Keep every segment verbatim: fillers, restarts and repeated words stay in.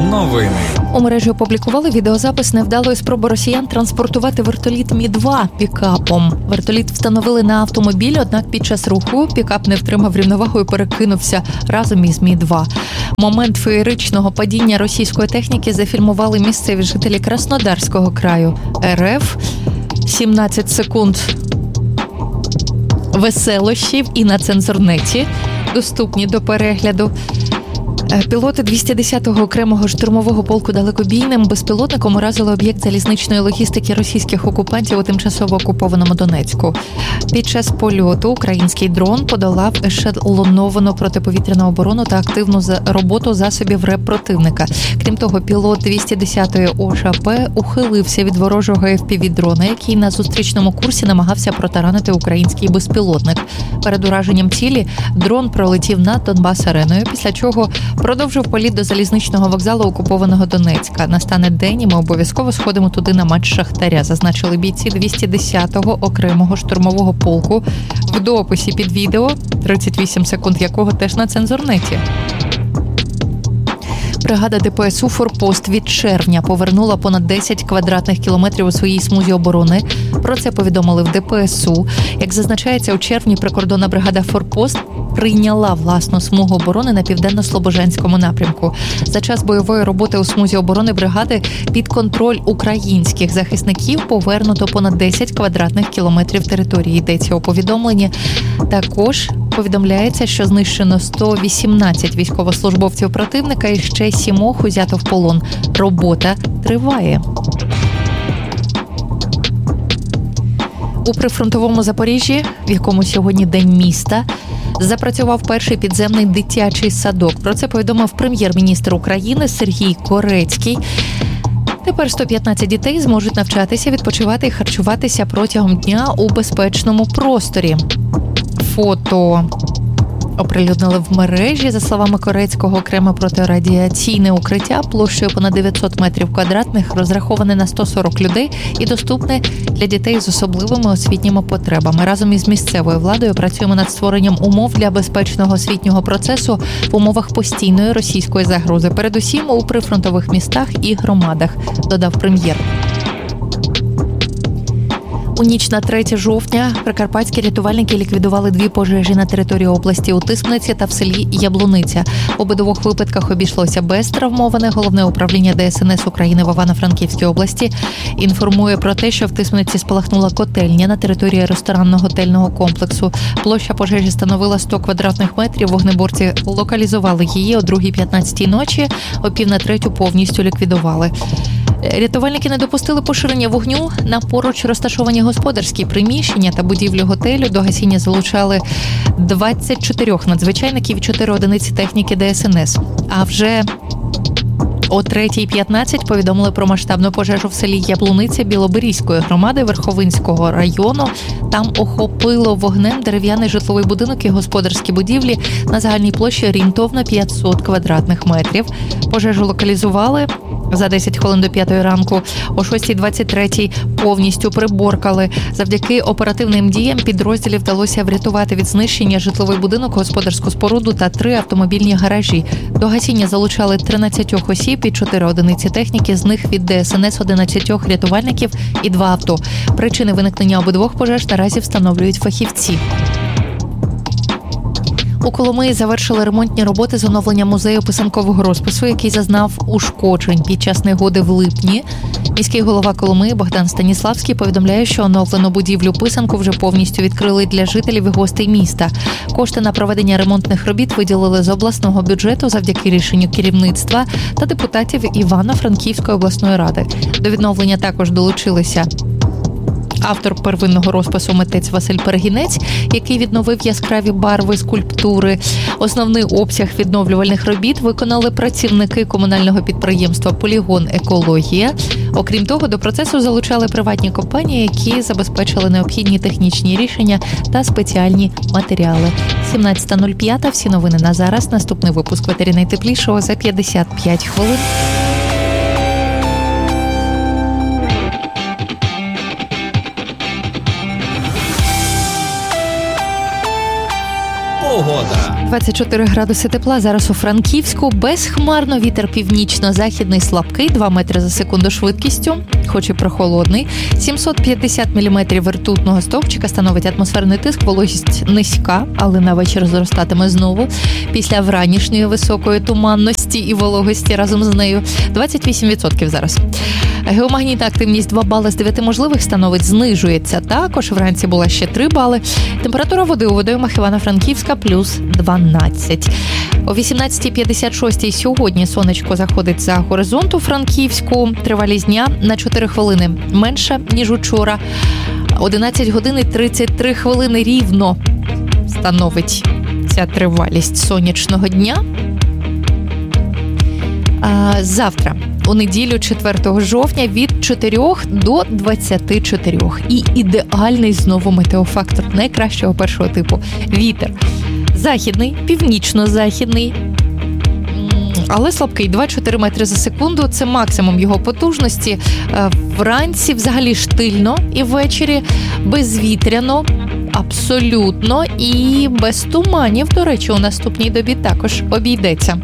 Новини. У мережі опублікували відеозапис невдалої спроби росіян транспортувати вертоліт Мі два пікапом. Вертоліт встановили на автомобіль, однак під час руху пікап не втримав рівновагу і перекинувся разом із Мі два. Момент феєричного падіння російської техніки зафільмували місцеві жителі Краснодарського краю Ер Еф. сімнадцять секунд веселощів і на цензурнеті доступні до перегляду. Пілоти двісті десятого окремого штурмового полку далекобійним безпілотником уразили об'єкт залізничної логістики російських окупантів у тимчасово окупованому Донецьку. Під час польоту український дрон подолав ешелоновану протиповітряну оборону та активну роботу засобів РЕП противника. Крім того, пілот двісті десятої О Ш П ухилився від ворожого еф пі ві-дрона, який на зустрічному курсі намагався протаранити український безпілотник. Перед ураженням цілі дрон пролетів над Донбас-ареною, після чого продовжив політ до залізничного вокзалу окупованого Донецька. Настане день, і ми обов'язково сходимо туди на матч Шахтаря, зазначили бійці двісті десятого окремого штурмового полку в дописі під відео, тридцять вісім секунд якого теж на цензурнеті. Бригада Де Пе Ес У «Форпост» від червня повернула понад десять квадратних кілометрів у своїй смузі оборони. Про це повідомили в Де Пе Ес У. Як зазначається, у червні прикордонна бригада «Форпост» прийняла власну смугу оборони на південно-слобожанському напрямку. За час бойової роботи у смузі оборони бригади під контроль українських захисників повернуто понад десять квадратних кілометрів території, йдеться у повідомленні. Також повідомляється, що знищено сто вісімнадцять військовослужбовців противника і ще сімох узято в полон. Робота триває. У прифронтовому Запоріжжі, в якому сьогодні День міста, запрацював перший підземний дитячий садок. Про це повідомив прем'єр-міністр України Сергій Корецький. Тепер сто п'ятнадцять дітей зможуть навчатися, відпочивати і харчуватися протягом дня у безпечному просторі. Фото оприлюднили в мережі. За словами Корецького, окреме протирадіаційне укриття площею понад дев'ятсот метрів квадратних розраховане на сто сорок людей і доступне для дітей з особливими освітніми потребами. Разом із місцевою владою працюємо над створенням умов для безпечного освітнього процесу в умовах постійної російської загрози, передусім у прифронтових містах і громадах, додав прем'єр. У ніч на третє жовтня прикарпатські рятувальники ліквідували дві пожежі на території області у Тисмениці та в селі Яблуниця. У обидвох випадках обійшлося без травмованих. Головне управління Де Ес Ен Ес України в Івано-Франківській області інформує про те, що в Тисмениці спалахнула котельня на території ресторанно-готельного комплексу. Площа пожежі становила сто квадратних метрів. Вогнеборці локалізували її о другій п'ятнадцятій ночі, о пів на третю повністю ліквідували. Рятувальники не допустили поширення вогню на поруч розташовані господарські приміщення та будівлі готелю. До гасіння залучали двадцять чотири надзвичайників і чотири одиниці техніки Де Ес Ен Ес. А вже о третій п'ятнадцять повідомили про масштабну пожежу в селі Яблуниця Білоберізької громади Верховинського району. Там охопило вогнем дерев'яний житловий будинок і господарські будівлі на загальній площі орієнтовно п'ятсот квадратних метрів. Пожежу локалізували за десять хвилин до п'ятої ранку. О шостій двадцять третій повністю приборкали. Завдяки оперативним діям підрозділів вдалося врятувати від знищення житловий будинок, господарську споруду та три автомобільні гаражі. До гасіння залучали тринадцять осіб і чотири одиниці техніки, з них від Де Ес Ен Ес одинадцять рятувальників і два авто. Причини виникнення обидвох пожеж наразі встановлюють фахівці. У Коломиї завершили ремонтні роботи з оновлення музею писанкового розпису, який зазнав ушкоджень під час негоди в липні. Міський голова Коломиї Богдан Станіславський повідомляє, що оновлену будівлю писанку вже повністю відкрили для жителів і гостей міста. Кошти на проведення ремонтних робіт виділили з обласного бюджету завдяки рішенню керівництва та депутатів Івано-Франківської обласної ради. До відновлення також долучилися автор первинного розпису митець Василь Перегінець, який відновив яскраві барви скульптури. Основний обсяг відновлювальних робіт виконали працівники комунального підприємства «Полігон Екологія». Окрім того, до процесу залучали приватні компанії, які забезпечили необхідні технічні рішення та спеціальні матеріали. сімнадцята нуль п'ять. Всі новини на зараз. Наступний випуск «Ветері найтеплішого» за п'ятдесят п'ять хвилин. Погода. двадцять чотири градуси тепла зараз у Франківську. Безхмарно, вітер північно-західний слабкий, два метри за секунду швидкістю, хоч і прохолодний. сімсот п'ятдесят міліметрів ртутного стовпчика становить атмосферний тиск, вологість низька, але на вечір зростатиме знову. Після вранішньої високої туманності і вологості разом з нею двадцять вісім відсотків зараз. Геомагнітна активність два бали з дев'яти можливих становить, знижується. Також вранці була ще три бали. Температура води у водоймах Івано-Франківська плюс дванадцять. О вісімнадцята п'ятдесят шість сьогодні сонечко заходить за горизонт у Франківську. Тривалість дня на чотири хвилини менша, ніж учора. одинадцять годин і тридцять три хвилини рівно становить ця тривалість сонячного дня. А завтра, у неділю четвертого жовтня, від чотирьох до двадцяти чотирьох. І ідеальний знову метеофактор найкращого першого типу. Вітер західний, північно-західний, але слабкий, два-чотири метри за секунду. Це максимум його потужності. Вранці взагалі штильно і ввечері безвітряно, абсолютно, і без туманів. До речі, у наступній добі також обійдеться.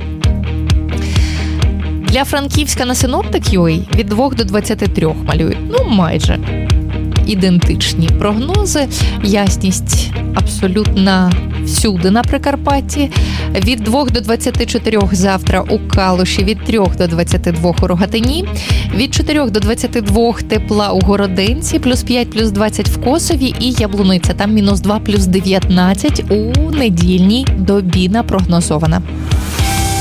Для Франківська на Синоптик.ua від двох до двадцяти трьох малюють. Ну, майже ідентичні прогнози. Ясність абсолютно всюди на Прикарпатті. Від двох до двадцяти чотирьох завтра у Калуші, від трьох до двадцяти двох у Рогатині, від чотирьох до двадцяти двох тепла у Городенці, плюс п'ять, плюс двадцять в Косові і Яблуниця. Там мінус два, плюс дев'ятнадцять у недільній добі напрогнозована.